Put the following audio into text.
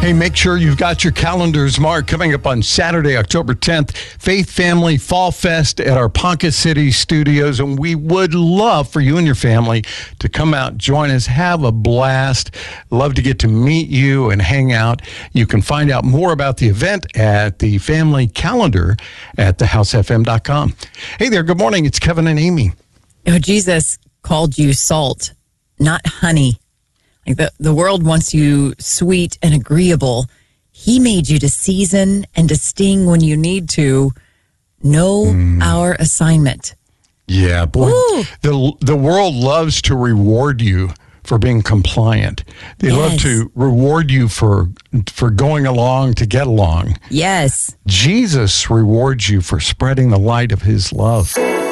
Hey, make sure you've got your calendars marked. Coming up on Saturday, October 10th, Faith Family Fall Fest at our Ponca City studios. And we would love for you and your family to come out, join us, have a blast. Love to get to meet you and hang out. You can find out more about the event at the family calendar at thehousefm.com. Hey there, good morning. It's Kevin and Amy. Oh, Jesus called you salt, not honey. Like the world wants you sweet and agreeable. He made you to season and to sting when you need to. Know our assignment. Yeah, boy, the world loves to reward you for being compliant. They love to reward you for going along to get along. Yes. Jesus rewards you for spreading the light of his love.